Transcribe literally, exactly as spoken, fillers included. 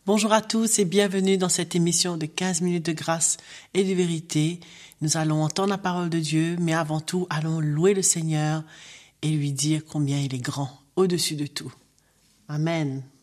Bonjour à tous et bienvenue dans cette émission de quinze minutes de grâce et de vérité. Nous allons entendre la parole de Dieu, mais avant tout, allons louer le Seigneur et lui dire combien il est grand, au-dessus de tout. Amen.